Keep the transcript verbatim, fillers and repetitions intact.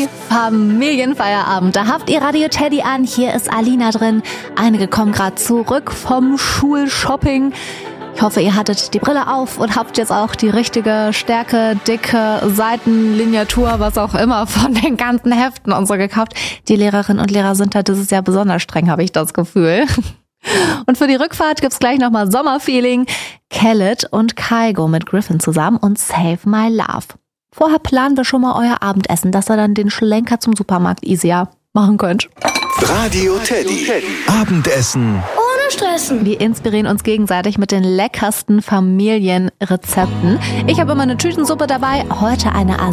Teddy, Familienfeierabend. Da habt ihr Radio Teddy an. Hier ist Alina drin. Einige kommen gerade zurück vom Schulshopping. Ich hoffe, ihr hattet die Brille auf und habt jetzt auch die richtige Stärke, dicke Seitenlineatur, was auch immer von den ganzen Heften und so gekauft. Die Lehrerinnen und Lehrer sind da dieses Jahr besonders streng, habe ich das Gefühl. Und für die Rückfahrt gibt's gleich nochmal Sommerfeeling. Khaled und Kygo mit Griffin zusammen und Save My Love. Vorher planen wir schon mal euer Abendessen, dass ihr dann den Schlenker zum Supermarkt easier machen könnt. Radio Teddy. Abendessen. Ohne Stressen. Wir inspirieren uns gegenseitig mit den leckersten Familienrezepten. Ich habe immer eine Tütensuppe dabei, heute eine